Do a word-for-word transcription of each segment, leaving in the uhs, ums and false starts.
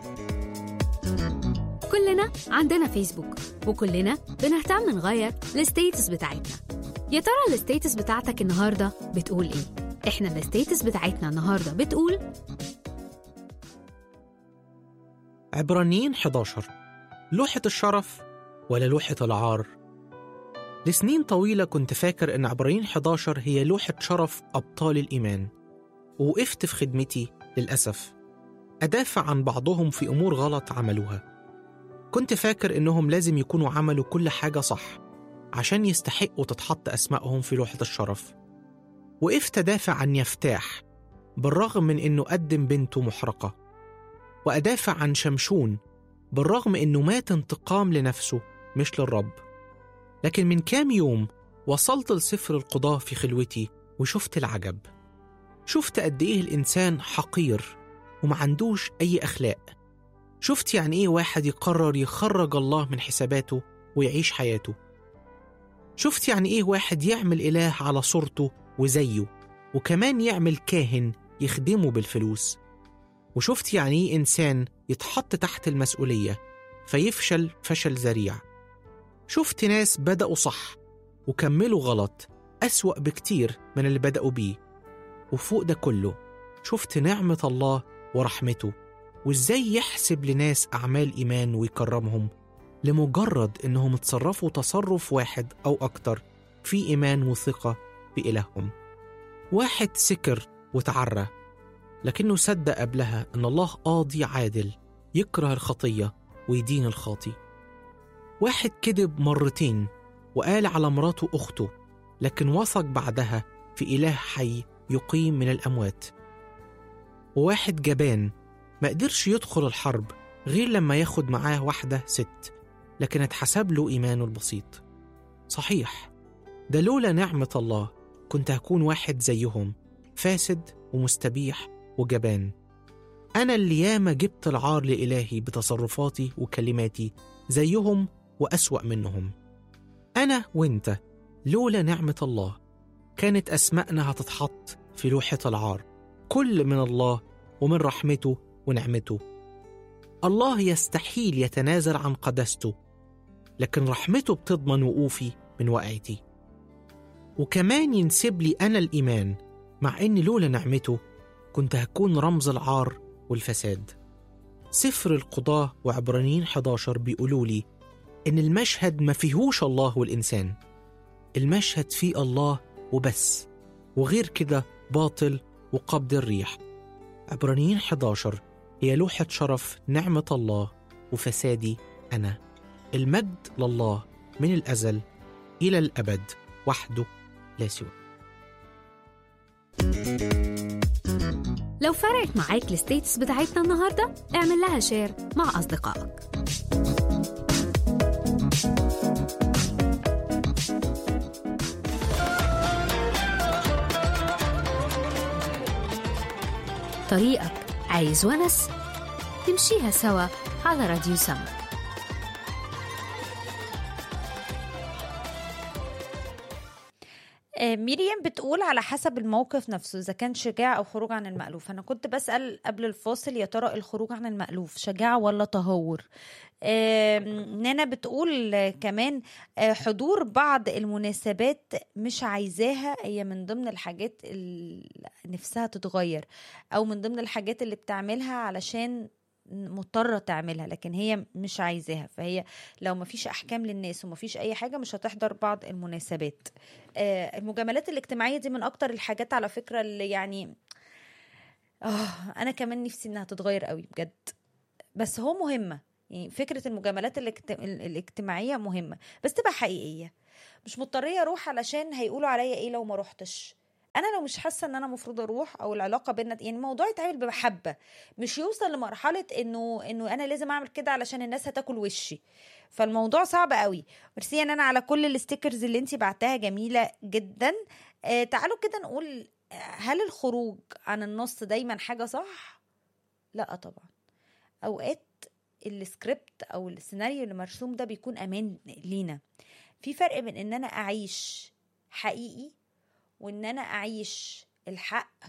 كلنا عندنا فيسبوك، وكلنا بنهتم نغير الستيتس بتاعتنا. يا ترى الستيتس بتاعتك النهاردة بتقول ايه؟ احنا الستيتس بتاعتنا النهاردة بتقول عبرانيين إحدى عشر، لوحة الشرف ولا لوحة العار؟ لسنين طويلة كنت فاكر إن عبرانيين إحدى عشر هي لوحة شرف أبطال الإيمان، ووقفت في خدمتي للأسف أدافع عن بعضهم في أمور غلط عملوها. كنت فاكر إنهم لازم يكونوا عملوا كل حاجة صح عشان يستحقوا تتحط أسمائهم في لوحة الشرف. وقفت أدافع عن يفتاح بالرغم من إنه قدم بنته محرقة، وأدافع عن شمشون بالرغم إنه مات انتقام لنفسه مش للرب. لكن من كام يوم وصلت لسفر القضاة في خلوتي وشفت العجب. شفت قد إيه الإنسان حقير ومعندوش أي أخلاق. شفت يعني إيه واحد يقرر يخرج الله من حساباته ويعيش حياته. شفت يعني إيه واحد يعمل إله على صورته وزيه، وكمان يعمل كاهن يخدمه بالفلوس. وشفت يعني إيه إنسان يتحط تحت المسؤولية فيفشل فشل ذريع. شفت ناس بدأوا صح وكملوا غلط أسوأ بكتير من اللي بدأوا بيه. وفوق ده كله شفت نعمة الله ورحمته، وإزاي يحسب لناس أعمال إيمان ويكرمهم لمجرد إنهم اتصرفوا تصرف واحد أو أكتر في إيمان وثقة بإلههم. واحد سكر وتعرى لكنه صدق قبلها إن الله قاضي عادل يكره الخطية ويدين الخاطي. واحد كذب مرتين وقال على مراته أخته، لكن وثق بعدها في إله حي يقيم من الأموات. وواحد جبان ما قدرش يدخل الحرب غير لما ياخد معاه واحدة ست، لكن اتحسب له إيمانه البسيط. صحيح، ده لولا نعمة الله كنت هكون واحد زيهم، فاسد ومستبيح وجبان. أنا اللي ياما جبت العار لإلهي بتصرفاتي وكلماتي زيهم وأسوأ منهم. أنا وإنت لولا نعمة الله كانت أسماءنا هتتحط في لوحة العار، كل من الله ومن رحمته ونعمته. الله يستحيل يتنازل عن قدسته، لكن رحمته بتضمن وقوفي من وقعتي. وكمان ينسب لي أنا الإيمان، مع إن لولا نعمته كنت هكون رمز العار والفساد. سفر القضاة وعبرانيين إحدى عشر بيقولوا لي إن المشهد ما فيهوش الله والإنسان، المشهد فيه الله وبس، وغير كده باطل وقبض الريح. عبرانيين إحدى عشر هي لوحة شرف نعمة الله وفسادي أنا. المجد لله من الأزل إلى الأبد وحده لا سوى. لو فرقت معاك الستيتس بتاعتنا النهاردة اعمل لها شير مع أصدقائك. طريقك عايز ونس؟ نمشيها سوا على راديو سما. ميريام بتقول على حسب الموقف نفسه إذا كان شجاع أو خروج عن المألوف. أنا كنت بسأل قبل الفاصل يا ترى الخروج عن المألوف شجاع ولا تهور؟ نانا بتقول كمان حضور بعض المناسبات مش عايزاها، هي من ضمن الحاجات اللي نفسها تتغير، أو من ضمن الحاجات اللي بتعملها علشان مضطرة تعملها لكن هي مش عايزاها. فهي لو مفيش أحكام للناس ومفيش أي حاجة مش هتحضر بعض المناسبات. آه المجاملات الاجتماعية دي من أكتر الحاجات على فكرة اللي يعني آه أنا كمان نفسي إنها تتغير قوي بجد، بس هو مهمة. يعني فكرة المجاملات الاجتماعية مهمة بس تبقى حقيقية، مش مضطرية أروح علشان هيقولوا عليا إيه لو ما روحتش. انا لو مش حاسه ان انا مفروض اروح، او العلاقه بيننا يعني الموضوع يتعامل بمحبه، مش يوصل لمرحله انه انه انا لازم اعمل كده علشان الناس هتاكل وشي. فالموضوع صعب قوي. ميرسي ان انا على كل الستيكرز اللي انتي بعتها، جميله جدا. آه تعالوا كده نقول، هل الخروج عن النص دايما حاجه صح؟ لا طبعا. اوقات السكريبت او السيناريو اللي مرسوم ده بيكون امان لينا. في فرق بين ان انا اعيش حقيقي وان انا اعيش الحق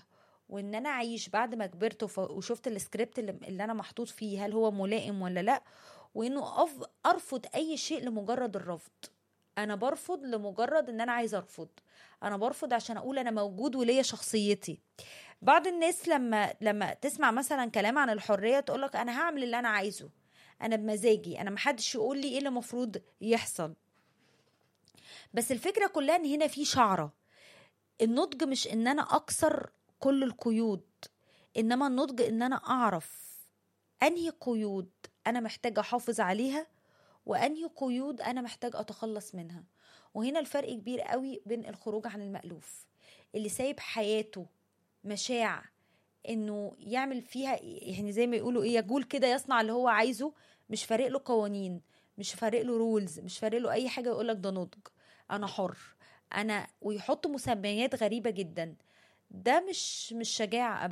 وان انا اعيش بعد ما كبرت وف- وشفت السكريبت اللي, اللي انا محطوط فيه هل هو ملائم ولا لا، وانه أف- ارفض اي شيء لمجرد الرفض. انا برفض لمجرد ان انا عايزه ارفض، انا برفض عشان اقول انا موجود وليا شخصيتي. بعض الناس لما لما تسمع مثلا كلام عن الحريه تقولك انا هعمل اللي انا عايزه، انا بمزاجي، انا محدش يقول لي ايه اللي المفروض يحصل. بس الفكره كلها ان هنا في شعره. النضج مش ان انا اكسر كل القيود، انما النضج ان انا اعرف انهي قيود انا محتاجه احافظ عليها وانهي قيود انا محتاج اتخلص منها. وهنا الفرق كبير قوي بين الخروج عن المألوف، اللي سايب حياته مشاع انه يعمل فيها يعني زي ما يقولوا ايه، يقول كده يصنع اللي هو عايزه، مش فارق له قوانين، مش فارق له رولز، مش فارق له اي حاجه، يقولك ده نضج، انا حر، انا، ويحط مسميات غريبه جدا. ده مش مش شجاعه